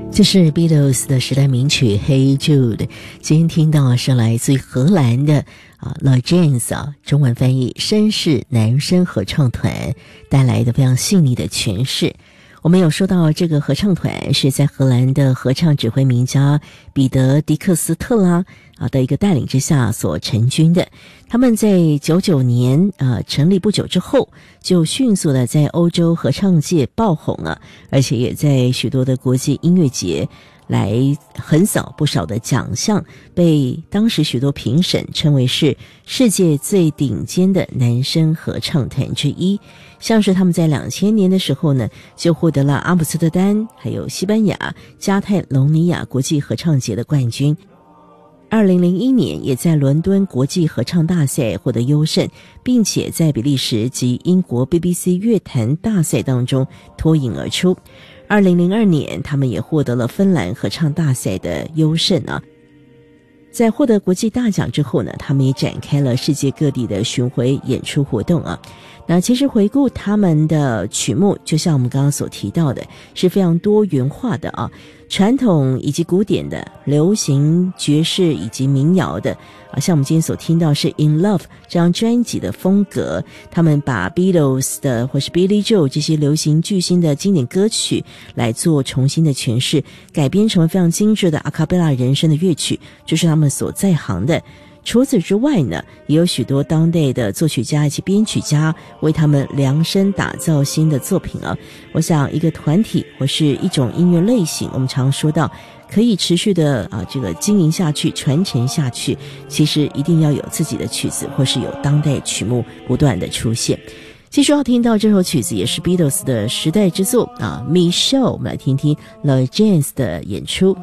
这是 Beatles 的时代名曲 Hey Jude， 今天听到是来自于荷兰的The Janes 中文翻译绅士男声合唱团带来的非常细腻的诠释。我们有说到这个合唱团是在荷兰的合唱指挥名家彼得迪克斯特拉的一个带领之下所成军的。他们在99年成立不久之后，就迅速的在欧洲合唱界爆红而且也在许多的国际音乐节来横扫不少的奖项，被当时许多评审称为是世界最顶尖的男声合唱团之一。像是他们在2000年的时候呢，就获得了阿姆斯特丹还有西班牙加泰隆尼亚国际合唱节的冠军。2001年也在伦敦国际合唱大赛获得优胜，并且在比利时及英国 BBC 乐坛大赛当中脱颖而出。2002年他们也获得了芬兰合唱大赛的优胜在获得国际大奖之后呢，他们也展开了世界各地的巡回演出活动那其实回顾他们的曲目，就像我们刚刚所提到的，是非常多元化的传统以及古典的，流行、爵士以及民谣的像我们今天所听到是 In Love 这张专辑的风格，他们把 Beatles 的或是 Billy Joel 这些流行巨星的经典歌曲来做重新的诠释，改编成为非常精致的阿卡贝拉人声的乐曲，这是他们所在行的。除此之外呢，也有许多当代的作曲家以及编曲家为他们量身打造新的作品我想一个团体或是一种音乐类型，我们常说到可以持续的这个经营下去、传承下去，其实一定要有自己的曲子，或是有当代曲目不断的出现。继续要听到这首曲子也是 Beatles 的时代之作Michelle， 我们来听听 The Janes 的演出。